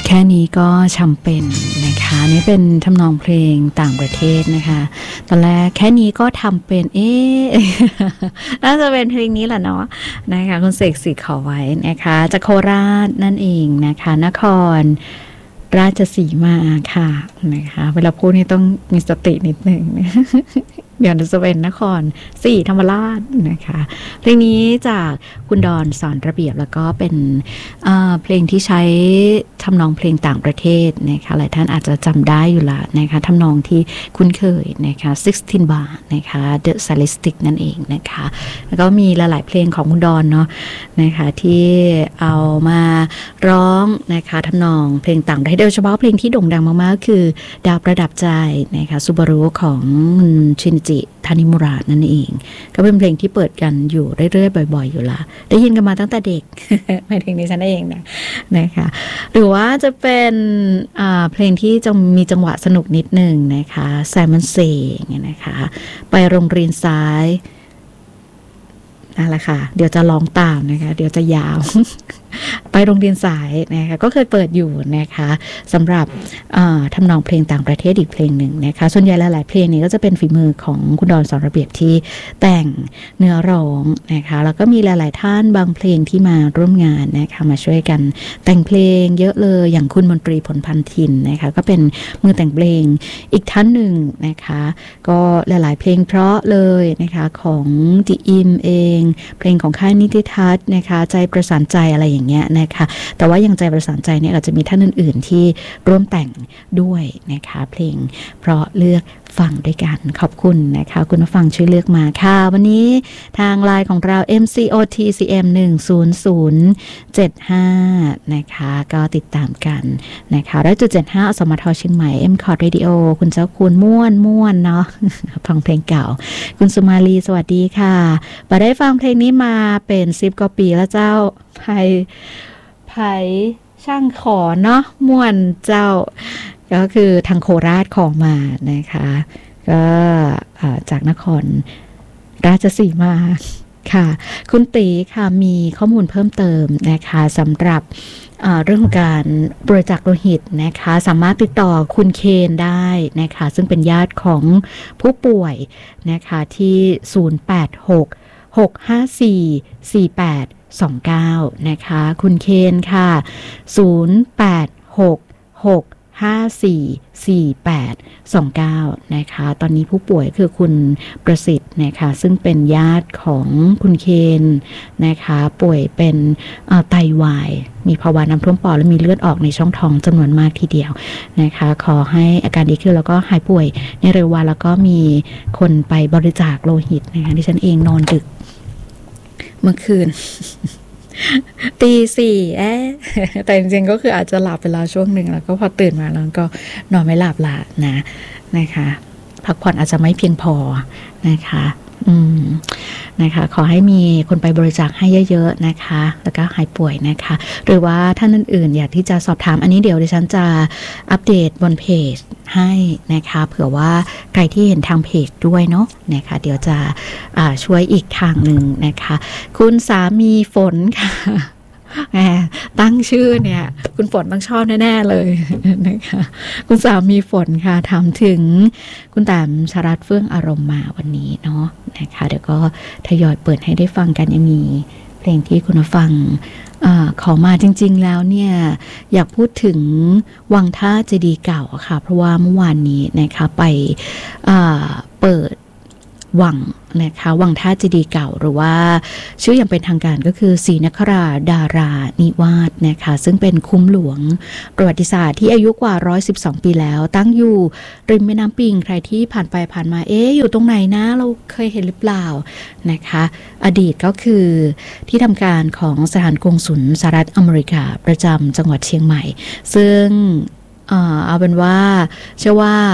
แค่นี้ก็จำเป็นนะคะนี่เป็นทำนองเพลงต่างประเทศนะคะตอนแรกแค่นี้ก็ทำเป็นน่าจะเป็นเพลงนี้แหละเนาะนะคะคุณเสกสิทธิ์ขอไว้นะคะจากโคราชนั่นเองนะคะนครราชสีมาค่ะนะคะเวลาพูดนี่ต้องมีสตินิดหนึ่ง เดี๋ยวจะเป็นนครศรีธรรมราชนะคะเพลงนี้จากคุณดอนสอนระเบียบแล้วก็เป็นเพลงที่ใช้ทำนองเพลงต่างประเทศนะคะหลายท่านอาจจะจำได้อยู่ละนะคะทำนองที่คุ้นเคยนะคะ16 bar นะคะ The Stylistic นั่นเองนะคะแล้วก็มีหลายๆเพลงของคุณดอนเนาะนะคะที่เอามาร้องนะคะทำนองเพลงต่างประเทศโดยเฉพาะเพลงที่โด่งดังมากๆคือดาวประดับใจนะคะซูบารุของชินจิทานิมุระนั่นเองก็เป็นเพลงที่เปิดกันอยู่เรื่อยๆบ่อยๆอยู่ละได้ยินกันมาตั้งแต่เด็ก หมายถึงดิฉันเองนะคะหรือว่าจะเป็นเพลงที่จะมีจังหวะสนุกนิดหนึ่งนะคะไซมอนเซ่นะคะไปโรงเรียนซ้ายนั่นแหละค่ะเดี๋ยวจะร้องตามนะคะเดี๋ยวจะยาว ไปโรงเรียนสายนะคะก็เคยเปิดอยู่นะคะสำหรับทำนองเพลงต่างประเทศอีกเพลงหนึ่งนะคะส่วนใหญ่หลายๆเพลงนี้ก็จะเป็นฝีมือของคุณดอนสอนระเบียบที่แต่งเนื้อร้องนะคะแล้วก็มีหลายๆท่านบางเพลงที่มาร่วมงานนะคะมาช่วยกันแต่งเพลงเยอะเลยอย่างคุณมนตรีผลพันธินนะคะก็เป็นมือแต่งเพลงอีกท่านหนึ่งนะคะก็หลายๆเพลงเพราะเลยนะคะของดิอิมเองเพลงของค่ายนิติทัศน์นะคะใจประสานใจอะไรอย่างเงี้ยนะคะแต่ว่ายังใจประสานใจเนี่ยอาจจะมีท่านอื่นๆที่ร่วมแต่งด้วยนะคะเพลงเพราะเลือกฟังด้วยกันขอบคุณนะคะคุณผู้ฟังช่วยเลือกมาค่ะวันนี้ทางไลน์ของเรา MCOTCM 10075นะคะก็ติดตามกันนะคะ100.75 อสมทเชียงใหม่ MCOT Radio คุณเจ้าคุณม่วนเนาะ ฟังเพลงเก่าคุณสุมาลีสวัสดีค่ะมาได้ฟังเพลงนี้มาเป็น10 กว่าปีแล้วเจ้าไผ่ช่างขอเนาะม่วนเจ้าก็คือทางโคราชของมานะคะก็จากนครราชสีมาค่ะคุณตีค่ะมีข้อมูลเพิ่มเติมนะคะสำหรับเรื่องของการบริจาคโลหิตนะคะสามารถติดต่อคุณเคนได้นะคะซึ่งเป็นญาติของผู้ป่วยนะคะที่0866544829นะคะคุณเคนค่ะ0866544829นะคะตอนนี้ผู้ป่วยคือคุณประสิทธิ์นะคะซึ่งเป็นญาติของคุณเคนนะคะป่วยเป็นไตวายมีภาวะน้ำท่วมปอดและมีเลือดออกในช่องท้องจำนวนมากทีเดียวนะคะขอให้อาการดีขึ้นแล้วก็หายป่วยในเร็ววันแล้วก็มีคนไปบริจาคโลหิตนะคะดิฉันเองนอนดึกเมื่อคืน ตีสี่แต่จริงๆก็คืออาจจะหลับไปแล้วช่วงหนึ่งแล้วก็พอตื่นมาแล้วก็นอนไม่หลับละนะคะพักผ่อนอาจจะไม่เพียงพอนะคะนะคะขอให้มีคนไปบริจาคให้เยอะๆนะคะแล้วก็หายป่วยนะคะหรือว่าท่านอื่นๆอยากที่จะสอบถามอันนี้เดี๋ยวดิฉันจะอัปเดตบนเพจให้นะคะเผื่อว่าใครที่เห็นทางเพจด้วยเนาะนะคะเดี๋ยวจะช่วยอีกทางหนึ่งนะคะคุณสามีฝนค่ะตั้งชื่อเนี่ยคุณฝนต้องชอบแน่ๆเลยนะคะคุณสามีฝนค่ะถามถึงคุณแต้มชรัตน์เฟื่องอารมณ์มาวันนี้เนาะนะคะเดี๋ยวก็ทยอยเปิดให้ได้ฟังกันยังมีเพลงที่คุณฟังขอมาจริงๆแล้วเนี่ยอยากพูดถึงวังท่าเจดีย์เก่าค่ะเพราะว่าเมื่อวานนี้นะคะไปเปิดวังนะคะวังท่าเจดีย์เก่าหรือว่าชื่ออย่างเป็นทางการก็คือศรีนคราดารานิวาสนะคะซึ่งเป็นคุ้มหลวงประวัติศาสตร์ที่อายุกว่า112ปีแล้วตั้งอยู่ริมแม่น้ำปิงใครที่ผ่านไปผ่านมาอยู่ตรงไหนนะเราเคยเห็นหรือเปล่านะคะอดีตก็คือที่ทำการของสถานกงสุลสหรัฐอเมริกาประจำจังหวัดเชียงใหม่ซึ่งเอาเป็นว่าเชื่อว่า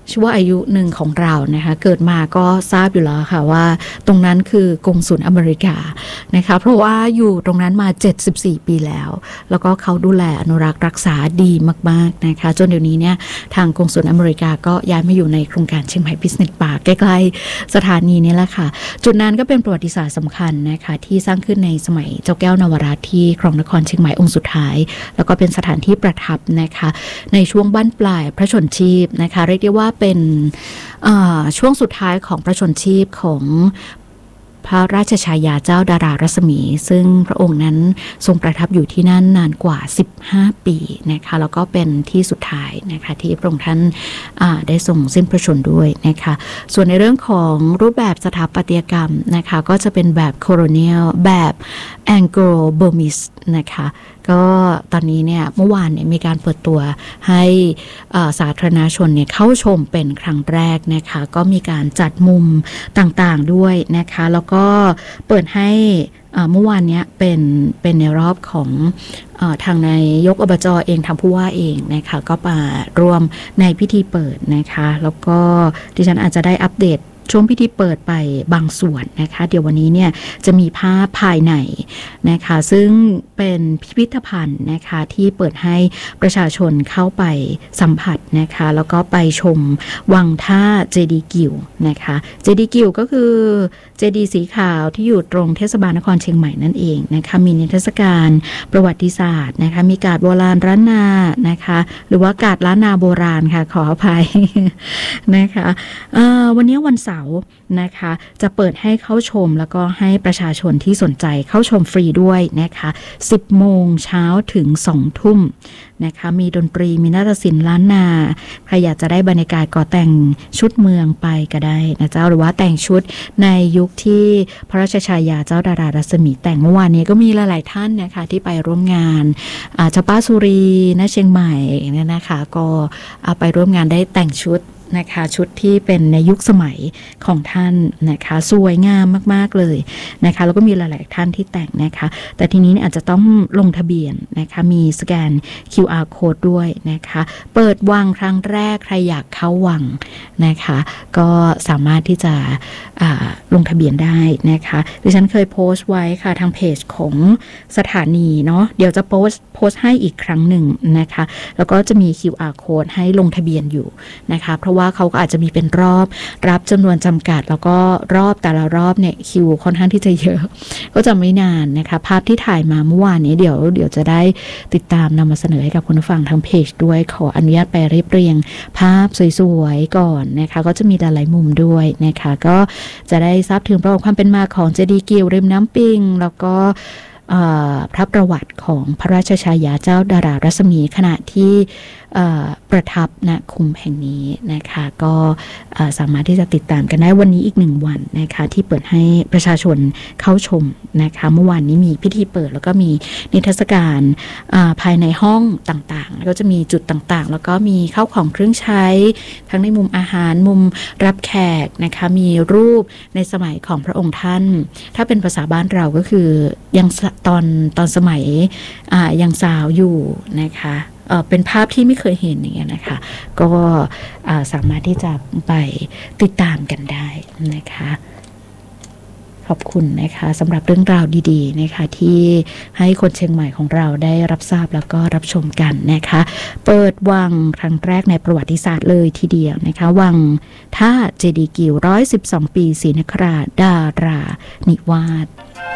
ชั่วอายุหนึ่งของเรานะคะเกิดมาก็ทราบอยู่แล้วค่ะว่าตรงนั้นคือกงสุลอเมริกานะคะเพราะว่าอยู่ตรงนั้นมา74ปีแล้วก็เขาดูแลอนุรักษ์รักษาดีมากๆนะคะจนเดี๋ยวนี้เนี่ยทางกงสุลอเมริกาก็ย้ายมาอยู่ในโครงการเชียงใหม่ Business Park ใกล้ๆสถานีนี้แหละค่ะจุดนั้นก็เป็นประวัติศาสตร์สำคัญนะคะที่สร้างขึ้นในสมัยเจ้าแก้วนวราชที่ครองนครเชียงใหม่องค์สุดท้ายแล้วก็เป็นสถานที่ประทับนะคะในช่วงบั้นปลายพระชนชีพนะคะเรียกได้ว่าเป็นช่วงสุดท้ายของพระชนชีพของพระราชชายาเจ้าดารารัศมีซึ่งพระองค์นั้นทรงประทับอยู่ที่นั่นนานกว่า15ปีนะคะแล้วก็เป็นที่สุดท้ายนะคะที่พระองค์ท่านได้ทรงสิ้นพระชนด้วยนะคะส่วนในเรื่องของรูปแบบสถาปัตยกรรมนะคะก็จะเป็นแบบโคโลเนียลแบบแองโกลเบอร์มิสนะคะก็ตอนนี้เนี่ยเมื่อวานเนี่ยมีการเปิดตัวให้สาธารณชนเนี่ยเข้าชมเป็นครั้งแรกนะคะก็มีการจัดมุมต่างๆด้วยนะคะแล้วก็เปิดให้เมื่อวานนี้เป็นในรอบของทางนายกอบจ.เองทางผู้ว่าเองนะคะก็มาร่วมในพิธีเปิดนะคะแล้วก็ดิฉันอาจจะได้อัปเดตช่วงพิธีเปิดไปบางส่วนนะคะเดี๋ยววันนี้เนี่ยจะมีภาพภายในนะคะซึ่งเป็นพิพิธภัณฑ์นะคะที่เปิดให้ประชาชนเข้าไปสัมผัสนะคะแล้วก็ไปชมวังท่าเจดีย์กิ่วนะคะเจดีย์กิ่วก็คือเจดีย์สีขาวที่อยู่ตรงเทศบาลนครเชียงใหม่นั่นเองนะคะมีนิทรรศการประวัติศาสตร์นะคะมีการ์ดโบราณล้านนานะคะหรือว่าการ์ดล้านนาโบราณค่ะขออภัยนะคะวันนี้วันเสาร์นะคะจะเปิดให้เข้าชมแล้วก็ให้ประชาชนที่สนใจเข้าชมฟรีด้วยนะคะ10 โมงเช้าถึง 2 ทุ่มนะคะมีดนตรีมีนาฏศิลป์ล้านนาใครอยากจะได้บรรยากาศก็แต่งชุดเมืองไปก็ได้นะเจ้าหรือว่าแต่งชุดในยุคที่พระราชชายาเจ้าดารารัศมีแต่งเมื่อวานนี้ก็มีหลายๆท่านนะคะที่ไปร่วมงานเจ้าป้าสุรีณเชียงใหม่เนี่ยนะคะก็ไปร่วมงานได้แต่งชุดนะคะชุดที่เป็นในยุคสมัยของท่านนะคะสวยงามมากๆเลยนะคะแล้วก็มีหลายๆท่านที่แต่งนะคะแต่ทีนี้อาจจะต้องลงทะเบียนนะคะมีสแกน QR code ด้วยนะคะเปิดวังครั้งแรกใครอยากเข้าวังนะคะก็สามารถที่จะลงทะเบียนได้นะคะดิฉันเคยโพสต์ไว้ค่ะทางเพจของสถานีเนาะเดี๋ยวจะโพสต์ให้อีกครั้งหนึ่งนะคะแล้วก็จะมี QR code ให้ลงทะเบียนอยู่นะคะเพราะว่าเขาก็อาจจะมีเป็นรอบรับจำนวนจำกัดแล้วก็รอบแต่ละรอบเนี่ยคิวค่อนข้างที่จะเยอะก็จะไม่นานนะคะภาพที่ถ่ายมาเมื่อวานนี้เดี๋ยวจะได้ติดตามนำมาเสนอให้กับคุณผู้ฟังทางเพจด้วยขออนุญาตไปเรียบเรียงภาพสวยๆก่อนนะคะก็จะมีหลายๆมุมด้วยนะคะก็จะได้ทราบถึงประวัติความเป็นมาของเจดีย์กิ่วริมน้ำปิงแล้วก็พระประวัติของพระราชชายาเจ้าดารารัศมีขณะที่ประทับณคุมแห่งนี้นะคะก็สามารถที่จะติดตามกันได้วันนี้อีก1 วันนะคะที่เปิดให้ประชาชนเข้าชมนะคะเมื่อวานนี้มีพิธีเปิดแล้วก็มีนิทรรศการภายในห้องต่างๆก็จะมีจุดต่างๆแล้วก็มีข้าวของเครื่องใช้ทั้งในมุมอาหารมุมรับแขกนะคะมีรูปในสมัยของพระองค์ท่านถ้าเป็นภาษาบ้านเราก็คือยังตอนสมัยยังสาวอยู่นะคะเป็นภาพที่ไม่เคยเห็นอย่างเงี้ยนะคะก็สามารถที่จะไปติดตามกันได้นะคะขอบคุณนะคะสำหรับเรื่องราวดีๆนะคะที่ให้คนเชียงใหม่ของเราได้รับทราบแล้วก็รับชมกันนะคะเปิดวังครั้งแรกในประวัติศาสตร์เลยทีเดียวนะคะวังท่าเจดีย์กิ่ว112 ปีศรีนคราดารานิวาส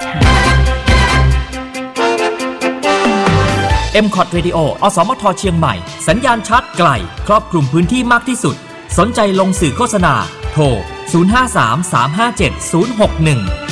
MCOT Radio อสมทเชียงใหม่สัญญาณชัดไกลครอบคลุมพื้นที่มากที่สุดสนใจลงสื่อโฆษณาโทร0533570061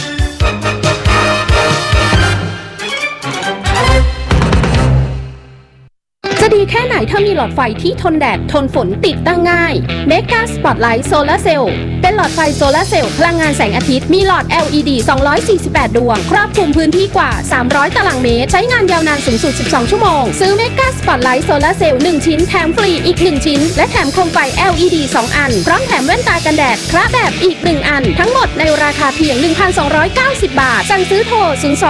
จะดีแค่ไหนถ้ามีหลอดไฟที่ทนแดดทนฝนติดตั้งง่าย Mega Spotlight Solar Cell เป็นหลอดไฟโซลาร์เซลล์พลังงานแสงอาทิตย์มีหลอด LED 248 ดวงครอบคลุมพื้นที่กว่า300 ตารางเมตรใช้งานยาวนานสูงสุด12 ชั่วโมงซื้อ Mega Spotlight Solar Cell 1 ชิ้นแถมฟรีอีก1ชิ้นและแถมโคมไฟ LED 2 อันพร้อมแถมแว่นตากันแดดคละแบบอีก1อันทั้งหมดในราคาเพียง 1,290 บาทสั่งซื้อโทร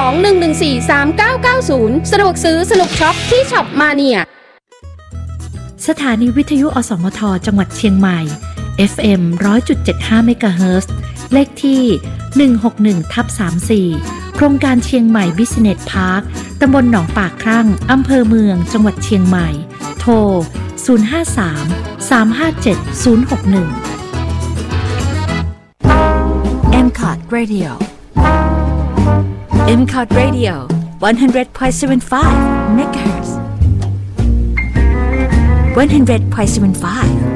02-114-3990 สะดวกซื้อสนุกช็อปที่ช็อปมาเนียสถานีวิทยุอสมทจังหวัดเชียงใหม่ FM 100.75 เมกะเฮิรตซ์ เลขที่ 161/34 โครงการเชียงใหม่ Business Park ตำบลหนองปากครั่ง อำเภอเมือง จังหวัดเชียงใหม่ โทร 053-357-061 MCOT Radio MCOT Radio 100.75 MHz 100.75